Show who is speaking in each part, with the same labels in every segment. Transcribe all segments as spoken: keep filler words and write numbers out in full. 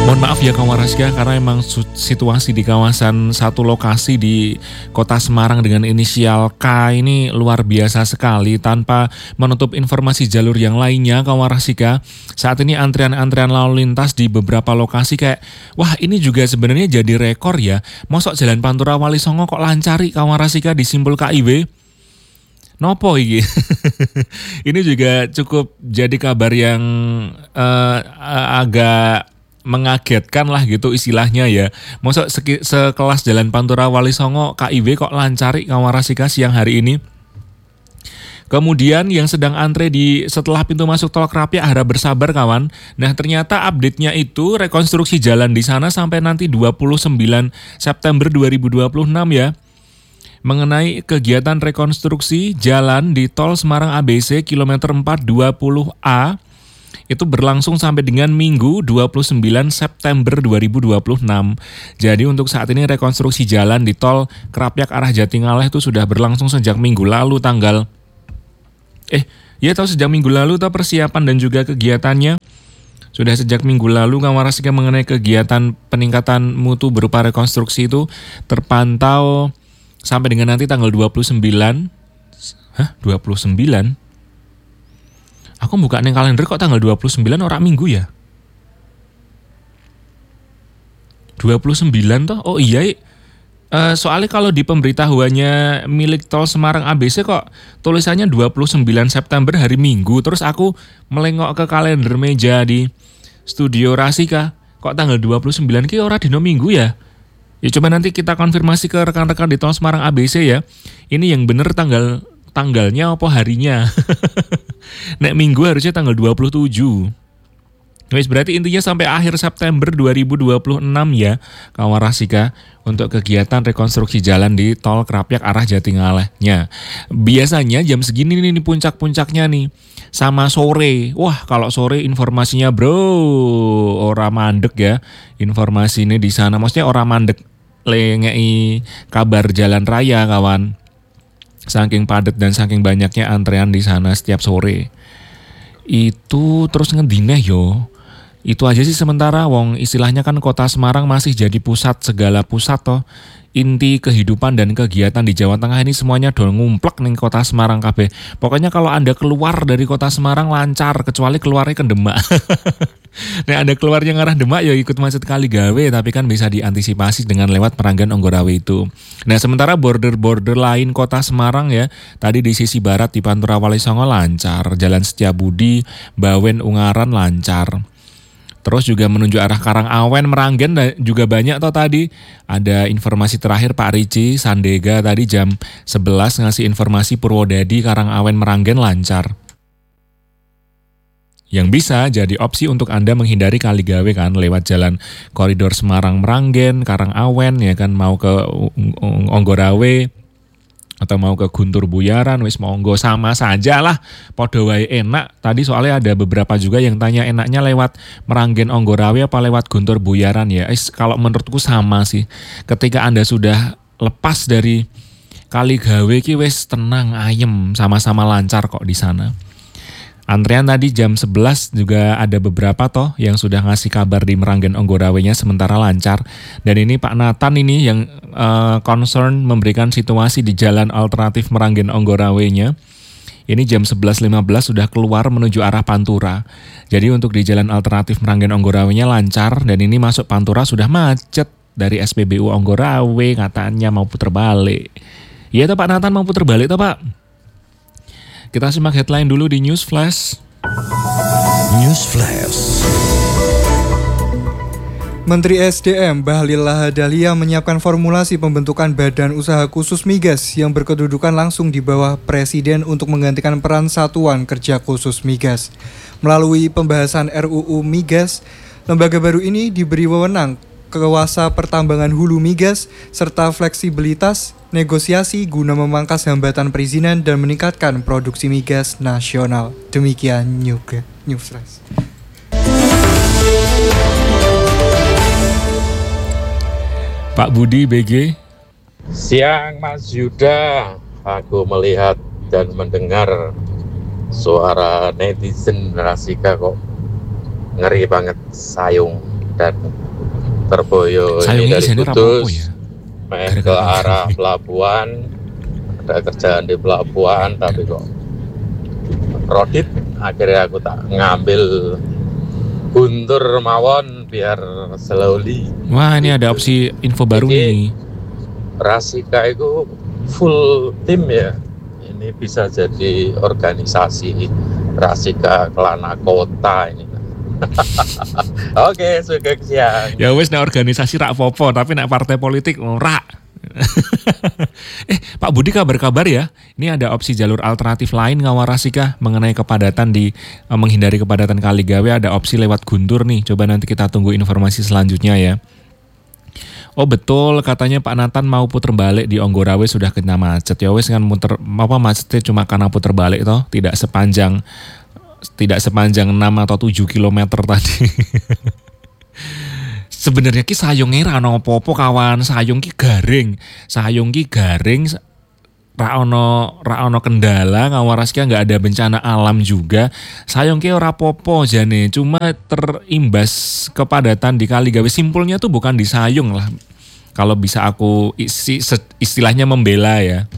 Speaker 1: Mohon maaf ya kawan Rasga, karena emang situasi di kawasan satu lokasi di kota Semarang dengan inisial K ini luar biasa sekali. Tanpa menutup informasi jalur yang lainnya kawan Rasga, saat ini antrian-antrian lalu lintas di beberapa lokasi kayak, wah ini juga sebenarnya jadi rekor ya. Mosok Jalan Pantura Wali Songo kok lancari kawan Rasga di Simpul K I W? Nopo iki. Ini juga cukup jadi kabar yang uh, agak mengagetkan lah gitu istilahnya ya. Masa seki, sekelas Jalan Pantura Wali Songo K I W kok lancari kawan Rasika siang hari ini. Kemudian yang sedang antre di setelah pintu masuk tol Krapyak harap bersabar kawan. Nah ternyata update-nya itu rekonstruksi jalan di sana sampai nanti dua puluh sembilan September dua ribu dua puluh enam ya. Mengenai kegiatan rekonstruksi jalan di tol Semarang A B C kilometer empat dua puluh A itu berlangsung sampai dengan Minggu dua puluh sembilan September dua ribu dua puluh enam. Jadi untuk saat ini rekonstruksi jalan di tol Krapyak arah Jatingaleh itu sudah berlangsung sejak minggu lalu tanggal Eh, ya tahu sejak minggu lalu tahu persiapan dan juga kegiatannya. Sudah sejak minggu lalu kawan Rasika mengenai kegiatan peningkatan mutu berupa rekonstruksi itu terpantau sampai dengan nanti tanggal dua puluh sembilan. Hah, dua puluh sembilan? Aku buka nih kalender kok tanggal dua puluh sembilan orang minggu ya? dua puluh sembilan toh? Oh iya, uh, soalnya kalau di pemberitahuannya milik tol Semarang A B C kok tulisannya dua puluh sembilan September hari Minggu. Terus aku melengok ke kalender meja di studio Rasika, kok tanggal dua puluh sembilan ki ora dino Minggu ya? Ya coba nanti kita konfirmasi ke rekan-rekan di tol Semarang A B C ya. Ini yang bener tanggal tanggalnya apa harinya? Nek minggu harusnya tanggal dua puluh tujuh. Wes berarti intinya sampai akhir September dua ribu dua puluh enam ya kawan Rasika untuk kegiatan rekonstruksi jalan di tol Krapyak arah Jatingalehnya. Biasanya jam segini nih, nih puncak-puncaknya nih. Sama sore. Wah, kalau sore informasinya bro ora mandek ya. Informasi ini di sana maksudnya ora mandek lengei kabar jalan raya kawan. Saking padat dan saking banyaknya antrean di sana setiap sore. Itu terus ngedineh yo. Itu aja sih sementara wong istilahnya kan kota Semarang masih jadi pusat segala pusat toh. Inti kehidupan dan kegiatan di Jawa Tengah ini semuanya do ngumplek ning kota Semarang kabeh. Pokoknya kalau Anda keluar dari kota Semarang lancar kecuali keluarnya ke Demak. Nah, Anda keluarnya ngarah Demak ya ikut macet kali gawe, tapi kan bisa diantisipasi dengan lewat Meranggen Onggarawe itu. Nah, sementara border-border lain kota Semarang ya, tadi di sisi barat di Pantura Wali Songo lancar, Jalan Setiabudi, Bawen Ungaran lancar. Terus juga menuju arah Karangawen, Meranggen juga banyak toh tadi. Ada informasi terakhir Pak Rici Sandega tadi jam sebelas ngasih informasi Purwodadi, Karangawen, Meranggen lancar. Yang bisa jadi opsi untuk Anda menghindari Kaligawe kan lewat jalan koridor Semarang Meranggen, Karangawen ya kan mau ke Onggarawe atau mau ke Guntur Buyaran wis monggo sama saja lah podo wae enak. Tadi soalnya ada beberapa juga yang tanya enaknya lewat Meranggen Onggarawe apa lewat Guntur Buyaran ya. Is, kalau menurutku sama sih. Ketika Anda sudah lepas dari Kaligawe ki wis tenang ayem sama-sama lancar kok di sana. Antrean tadi jam sebelas juga ada beberapa toh yang sudah ngasih kabar di Meranggen Onggarawe-nya sementara lancar. Dan ini Pak Nathan ini yang uh, concern memberikan situasi di jalan alternatif Meranggen Onggarawe-nya. Ini jam sebelas lima belas sudah keluar menuju arah Pantura. Jadi untuk di jalan alternatif Meranggen Onggarawe-nya lancar dan ini masuk Pantura sudah macet dari S P B U Onggarawe katanya mau puter balik. Iya toh Pak Nathan mau puter balik toh Pak? Kita simak headline dulu di News Flash.
Speaker 2: News Flash.
Speaker 3: Menteri S D M Bahlil Lahadalia menyiapkan formulasi pembentukan badan usaha khusus migas yang berkedudukan langsung di bawah Presiden untuk menggantikan peran Satuan Kerja Khusus Migas. Melalui pembahasan R U U Migas, lembaga baru ini diberi wewenang kuasa pertambangan hulu migas serta fleksibilitas negosiasi guna memangkas hambatan perizinan dan meningkatkan produksi migas nasional. Demikian News Flash.
Speaker 1: Pak Budi B G.
Speaker 4: Siang Mas Yuda, aku melihat dan mendengar suara netizen Rasika kok ngeri banget sayung. dan Terboyo ini
Speaker 1: Sayangnya
Speaker 4: dari
Speaker 1: isinya rapopo
Speaker 4: Kudus
Speaker 1: ya.
Speaker 4: main ke
Speaker 1: Gara-gara
Speaker 4: arah pelabuhan, ada kerjaan di pelabuhan tapi kok rodit, akhirnya aku tak ngambil Guntur mawon biar slowly.
Speaker 1: Wah, ini ada opsi info baru
Speaker 4: Jadi,
Speaker 1: nih.
Speaker 4: Rasika itu full tim ya. Ini bisa jadi organisasi Rasika Kelana Kota ini. Oke, sugeng siang.
Speaker 1: Ya wes nek organisasi rak popo, tapi nek partai politik ora. eh, Pak Budi kabar-kabar ya. Ini ada opsi jalur alternatif lain ngawarasika mengenai kepadatan di eh, menghindari kepadatan Kaligawe, ada opsi lewat Guntur nih. Coba nanti kita tunggu informasi selanjutnya ya. Oh betul, katanya Pak Nathan mau puter balik di Onggorawe sudah kena macet. Ya wes kan muter apa macetnya cuma karena puter balik toh, tidak sepanjang tidak sepanjang enam atau tujuh kilometer tadi. Sebenarnya ki sayonge ra ono apa-apa kawan, sayong ki garing. Sayong ki garing ra ono ra ono kendala, ngawaraske enggak ada bencana alam juga. Sayong ki ora apa-apa jane, cuma terimbas kepadatan di Kaligawe. Simpulnya tuh bukan di Sayong lah. Kalau bisa aku isi, istilahnya membela ya.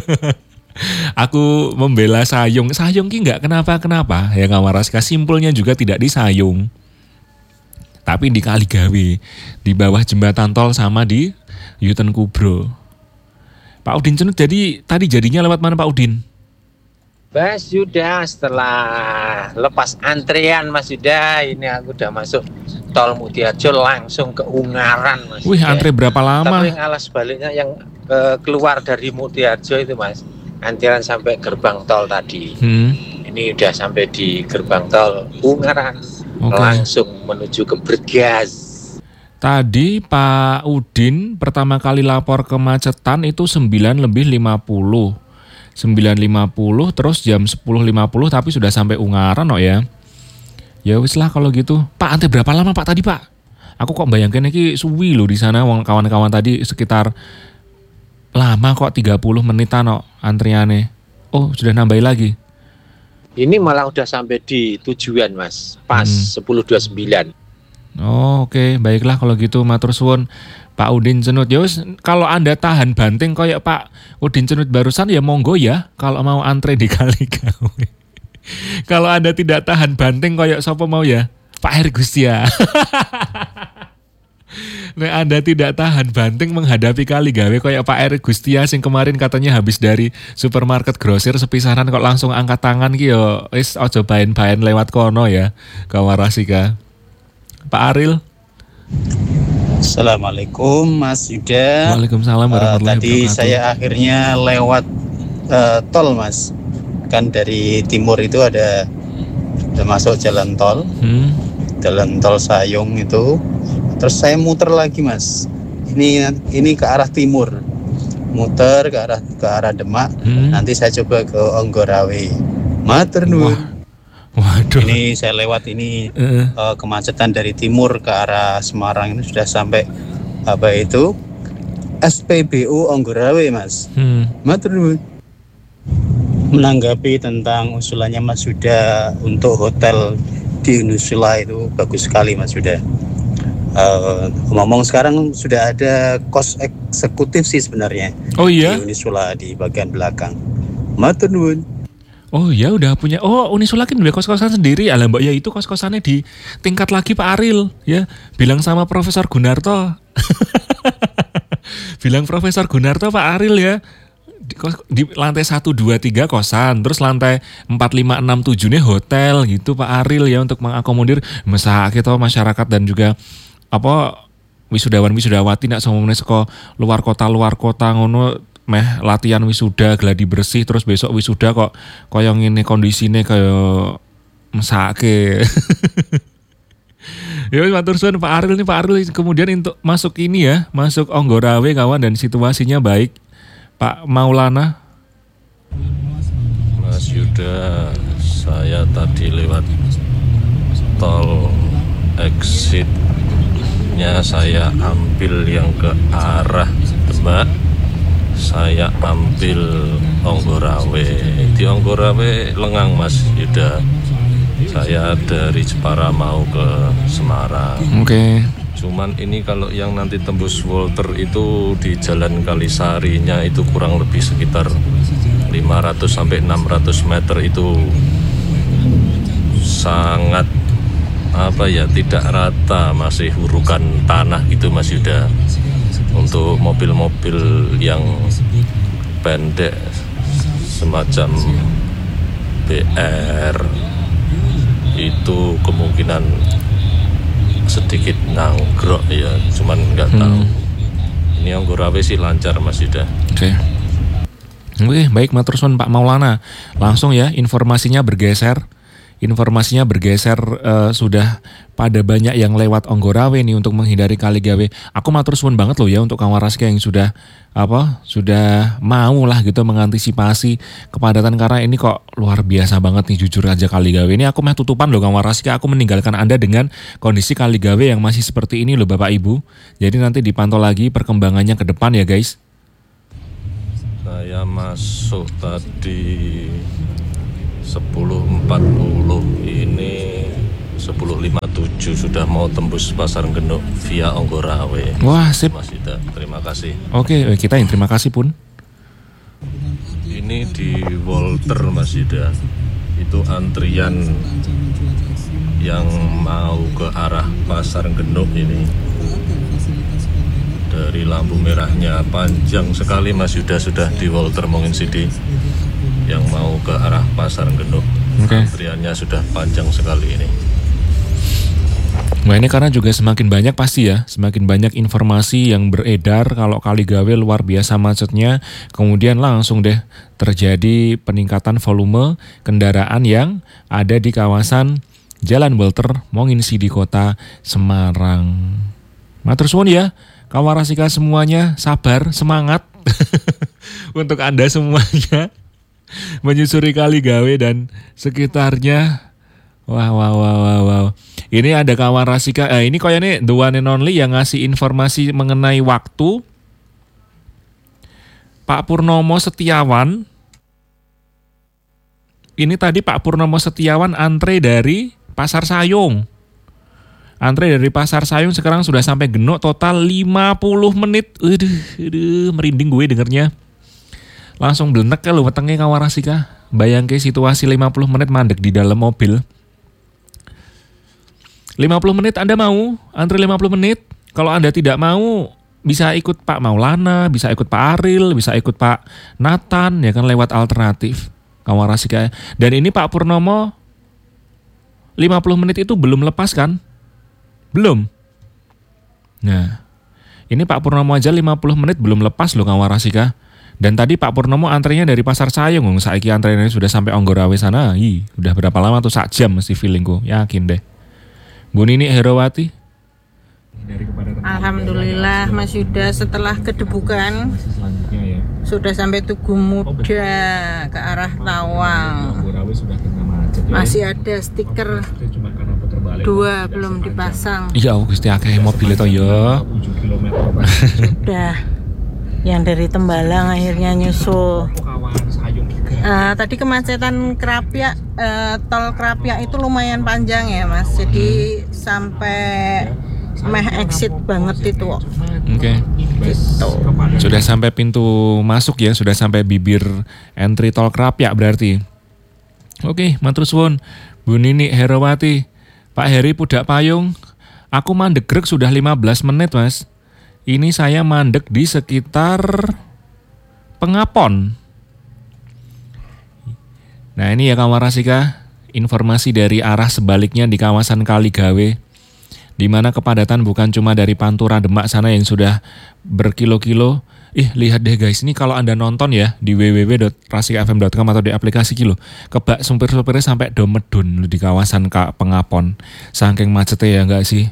Speaker 1: Aku membela Sayong. Sayong ki enggak kenapa-kenapa ya ngawaraske. Simpulnya juga tidak di Sayong. Tapi di Kaligawe, di bawah jembatan tol sama di Yuten Kubro. Pak Udin Cenut, jadi tadi jadinya lewat mana Pak Udin?
Speaker 5: Mas Yuda, setelah lepas antrian Mas Yuda, ini aku udah masuk tol Mudiarjo langsung ke Ungaran Mas.
Speaker 1: Wih,
Speaker 5: Yuda.
Speaker 1: antre berapa lama?
Speaker 5: Tapi yang alas baliknya yang uh, keluar dari Mudiarjo itu Mas, antrian sampai gerbang tol tadi.
Speaker 1: Hmm.
Speaker 5: Ini udah sampai di gerbang tol Ungaran,
Speaker 1: Oke.
Speaker 5: langsung menuju ke Bergas.
Speaker 1: Tadi Pak Udin pertama kali lapor kemacetan itu sembilan lebih lima puluh. sembilan lima puluh terus jam sepuluh lima puluh tapi sudah sampai Ungaran oh ya. Ya wis lah kalau gitu. Pak, antre berapa lama Pak tadi Pak? Aku kok bayangkan iki suwi loh di sana wong kawan-kawan tadi sekitar lama kok tiga puluh menitan kok antriane. Oh, sudah nambahin lagi.
Speaker 5: Ini malah udah sampai di tujuan Mas, pas
Speaker 1: Hmm.
Speaker 5: sepuluh dua puluh sembilan.
Speaker 1: Oh, oke, okay. Baiklah kalau gitu matur suwun Pak Udin Cenut. Ya wis, kalau Anda tahan banting kayak Pak Udin Cenut barusan ya monggo ya kalau mau antre di Kaligawe. Kalau Anda tidak tahan banting kayak sapa mau ya Pak Heri Gustia. Nek Anda tidak tahan banting menghadapi Kaligawe kayak Pak Erik Gustia sing kemarin katanya habis dari supermarket grosir sepisanan kok langsung angkat tangan ki yo wis aja baen-baen lewat kono ya Kawarasika. Pak Aril.
Speaker 6: Assalamualaikum Mas Yuda.
Speaker 1: Waalaikumsalam
Speaker 6: Uh,
Speaker 1: warahmatullahi
Speaker 6: tadi
Speaker 1: wabarakatuh.
Speaker 6: saya akhirnya lewat uh, tol Mas. Kan dari timur itu ada, ada masuk jalan tol,
Speaker 1: Hmm.
Speaker 6: jalan tol Sayong itu. Terus saya muter lagi Mas. Ini ini ke arah timur, muter ke arah ke arah Demak.
Speaker 1: Hmm.
Speaker 6: Nanti saya coba ke Onggorawe. Matur nuwun.
Speaker 1: Waduh.
Speaker 6: Ini saya lewat ini
Speaker 1: Uh,
Speaker 6: uh, kemacetan dari timur ke arah Semarang ini sudah sampai apa itu S P B U Onggorawe Mas.
Speaker 1: hmm.
Speaker 6: Matur nuwun. Menanggapi tentang usulannya Mas Yuda untuk hotel di Unisula itu bagus sekali Mas Yuda. Uh, ngomong sekarang sudah ada kos eksekutif sih sebenarnya
Speaker 1: Oh iya?
Speaker 6: di Unisula di bagian belakang. Matur nuwun.
Speaker 1: Oh ya udah punya. Oh Unisula kan udah kos-kosan sendiri. Alah mbak ya itu kos-kosannya di tingkat lagi Pak Aril ya. Bilang sama Profesor Gunarto. Bilang Profesor Gunarto Pak Aril ya. Di, kos- di lantai satu, dua, tiga kosan. Terus lantai empat, lima, enam, tujuh nih hotel gitu Pak Aril ya. Untuk mengakomodir masa kita masyarakat dan juga apa wisudawan wisudawati nak semuanya saka luar kota luar kota ngono meh latihan wisuda gladi bersih terus besok wisuda kok koyo ngene kondisine kaya mesake. Ya matur suwun Pak Aril nih Pak Aril kemudian untuk masuk ini ya, masuk Onggorawe kawan dan situasinya baik. Pak Maulana.
Speaker 7: Mas Yuda, saya tadi lewat tol exitnya saya ambil yang ke arah Demak, saya ambil Onggorawe. Di Onggorawe lengang Mas Yuda. Saya dari Jepara mau ke Semarang. Semarang.
Speaker 1: Oke.
Speaker 7: Cuman ini kalau yang nanti tembus Walter itu di Jalan Kalisarinya itu kurang lebih sekitar lima ratus sampai enam ratus meter, itu sangat apa ya, tidak rata, masih hurukan tanah gitu Mas Yuda. Untuk mobil-mobil yang pendek semacam B R itu kemungkinan sedikit nanggrok ya, cuman nggak tahu. Hmm. Ini Anggorawe sih lancar Mas Yuda.
Speaker 1: Oke. Oke, baik matur suwun Pak Maulana. Langsung ya informasinya bergeser. Informasinya bergeser uh, sudah pada banyak yang lewat Anggorawe nih untuk menghindari Kaligawe. Aku matur suwun banget loh ya untuk Kang Waraska yang sudah apa sudah mau lah gitu mengantisipasi kepadatan, karena ini kok luar biasa banget nih jujur aja Kaligawe. Ini aku mah tutupan loh Kang Waraska, aku meninggalkan Anda dengan kondisi Kaligawe yang masih seperti ini loh Bapak Ibu. Jadi nanti dipantau lagi perkembangannya ke depan ya guys.
Speaker 7: Saya masuk tadi sepuluh empat puluh, ini sepuluh lima puluh tujuh sudah mau tembus Pasar Genuk via Anggorawe.
Speaker 1: Wah, sip.
Speaker 7: Mas Yuda, terima kasih.
Speaker 1: Oke, kita yang terima kasih pun.
Speaker 7: Ini di Walter Mas Yuda, itu antrian yang mau ke arah Pasar Genuk ini. Dari lampu merahnya panjang sekali Mas Yuda, sudah di Walter Mongin Sidi yang mau ke arah Pasar Genuk.
Speaker 1: Okay.
Speaker 7: Antriannya sudah panjang sekali ini.
Speaker 1: Nah ini karena juga semakin banyak pasti ya, semakin banyak informasi yang beredar kalau Kaligawe luar biasa macetnya, kemudian langsung deh terjadi peningkatan volume kendaraan yang ada di kawasan Jalan Walter Mongin Sidi Kota Semarang. Matur suwun ya, Kawarasika semuanya, sabar, semangat untuk Anda semuanya menyusuri Kaligawe dan sekitarnya. Wah, wah, wah, wah, wah. Ini ada kawan Rasika, eh, ini kayaknya the one and only yang ngasih informasi mengenai waktu. Pak Purnomo Setiawan. Ini tadi Pak Purnomo Setiawan antre dari Pasar Sayung. Antre dari Pasar Sayung sekarang sudah sampai Genuk total lima puluh menit. Aduh, aduh, merinding gue dengernya. Langsung blenek ya lu wetenge Kawarasika. Bayangke situasi lima puluh menit mandek di dalam mobil. lima puluh menit Anda mau? Antri lima puluh menit? Kalau Anda tidak mau, bisa ikut Pak Maulana, bisa ikut Pak Aril, bisa ikut Pak Nathan, ya kan lewat alternatif. Kawarasika. Dan ini Pak Purnomo lima puluh menit itu belum lepas kan? Belum. Nah, ini Pak Purnomo aja lima puluh menit belum lepas loh Kawarasika. Dan tadi Pak Purnomo antrenya dari Pasar Sayung, saiki antrenya sudah sampai Anggorawe sana. Ih, udah berapa lama tuh? Sak jam mesti feelingku, yakin deh. Bu Nini Herawati.
Speaker 8: Alhamdulillah Mas Yuda, setelah kedebukan sudah sampai Tugu Muda ke arah Tawang. Masih ada stiker dua belum dipasang.
Speaker 1: Iya, Gusti akeh mobil itu ya.
Speaker 8: Sudah. Yang dari Tembalang akhirnya nyusul. Uh, tadi kemacetan Krapyak, uh, tol Krapyak itu lumayan panjang ya Mas. Jadi sampai meh exit banget itu. Oke.
Speaker 1: Okay.
Speaker 8: Gitu.
Speaker 1: Sudah sampai pintu masuk ya, sudah sampai bibir entry tol Krapyak berarti. Oke, okay, matur suwun. Bu Nini Herawati, Pak Heri Pudak Payung. Aku mandegrek sudah lima belas menit Mas. Ini saya mandek di sekitar Pengapon. Nah ini ya Kawarasika, informasi dari arah sebaliknya di kawasan Kaligawe, di mana kepadatan bukan cuma dari Pantura Demak sana yang sudah berkilo-kilo. Ih lihat deh guys, ini kalau Anda nonton ya di w w w dot rasika f m dot com atau di aplikasi Kilo, kebak supir-supirnya sampai domedun di kawasan Pengapon. Saking macetnya ya enggak sih?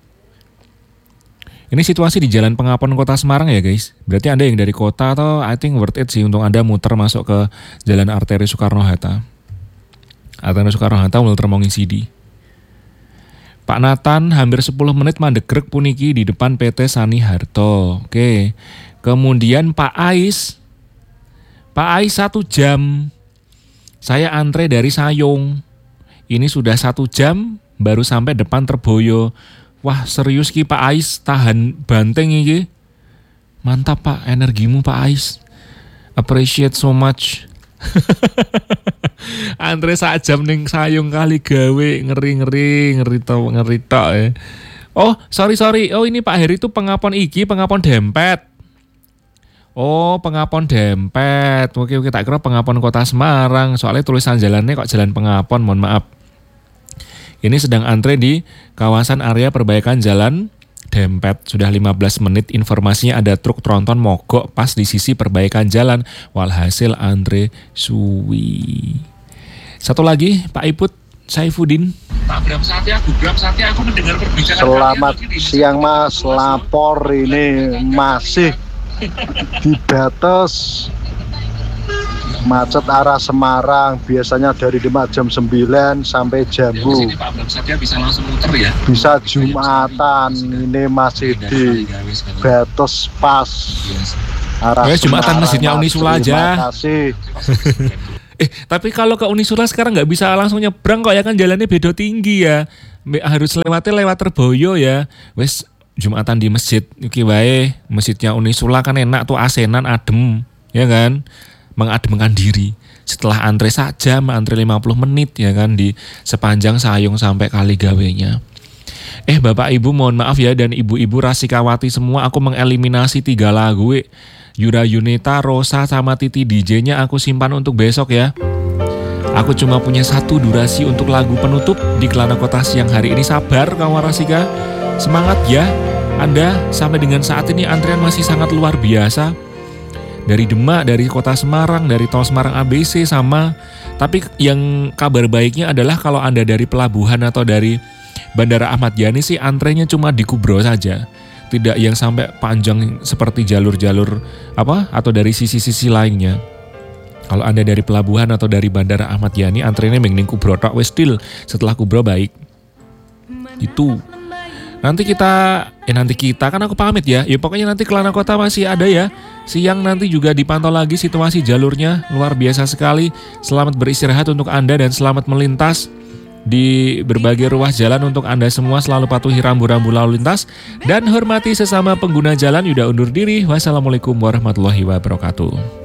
Speaker 1: Ini situasi di Jalan Pengapon Kota Semarang ya guys. Berarti Anda yang dari kota atau I think worth it sih untuk Anda muter masuk ke Jalan Arteri Soekarno-Hatta. Arteri Soekarno-Hatta muter Mongin Sidi. Pak Nathan hampir sepuluh menit mandegrek puniki di depan P T Sani Harto. Oke. Kemudian Pak Ais. Pak Ais satu jam. Saya antre dari Sayung. Ini sudah satu jam baru sampai depan Terboyo. Wah serius ki Pak Ais, tahan banteng iki. Mantap Pak, energimu Pak Ais. Appreciate so much. Antre sak jam ning sayung kali gawe, ngeri-ngeri, ngeri tau, ngeri tok ya. Oh, sorry sorry. Oh, ini Pak Heri itu pengapon iki, pengapon dempet. Oh, pengapon dempet. Oke oke, tak kira pengapon Kota Semarang. Soalnya tulisan jalannya kok jalan pengapon, mohon maaf. Ini sedang antre di kawasan area perbaikan jalan Dempet. Sudah lima belas menit, informasinya ada truk tronton mogok pas di sisi perbaikan jalan. Walhasil antre suwi. Satu lagi, Pak Iput Saifuddin. Pak Bram Satya, Bu Bram Satya, aku mendengar perbincangan.
Speaker 9: Selamat siang Mas, lapor ini masih di batas macet arah Semarang, biasanya dari lima jam sembilan sampai Jambu.
Speaker 1: Sini, Pak Bram Satya bisa langsung muter ya.
Speaker 9: Bisa Jumatan, ini masih di batas pas arah
Speaker 1: ya, Jumatan
Speaker 9: Semarang.
Speaker 1: masjidnya Unisula aja.
Speaker 9: Terima kasih.
Speaker 1: Eh, tapi kalau ke Unisula sekarang nggak bisa langsung nyebrang kok ya, kan jalannya beda tinggi ya. Harus lewatnya lewat Terboyo ya. Wes Jumatan di masjid iki wae, masjidnya Unisula kan enak tuh, asenan adem, ya kan? Mengademkan diri. Setelah antre saja, antre lima puluh menit ya kan di sepanjang sayung sampai kali gawenya. Eh Bapak Ibu mohon maaf ya, dan Ibu-ibu Rasikawati semua, aku mengeliminasi tiga lagu. We. Yura Yunita, Rosa sama Titi D J-nya aku simpan untuk besok ya. Aku cuma punya satu durasi untuk lagu penutup di Kelana Kota siang hari ini. Sabar kawan Rasika, semangat ya. Anda sampai dengan saat ini antrian masih sangat luar biasa. Dari Demak, dari Kota Semarang, dari Tol Semarang A B C sama. Tapi yang kabar baiknya adalah kalau Anda dari pelabuhan atau dari Bandara Ahmad Yani sih antrenya cuma di Kubro saja. Tidak yang sampai panjang seperti jalur-jalur apa atau dari sisi-sisi lainnya. Kalau Anda dari pelabuhan atau dari Bandara Ahmad Yani, antrenya mending Kubro tok wes still, setelah Kubro baik. Itu. Nanti kita eh nanti kita kan aku pamit ya. Ya pokoknya nanti Kelana Kota masih ada ya. Siang nanti juga dipantau lagi situasi jalurnya, luar biasa sekali. Selamat beristirahat untuk Anda dan selamat melintas di berbagai ruas jalan untuk Anda semua. Selalu patuhi rambu-rambu lalu lintas dan hormati sesama pengguna jalan. Yuda undur diri. Wassalamualaikum warahmatullahi wabarakatuh.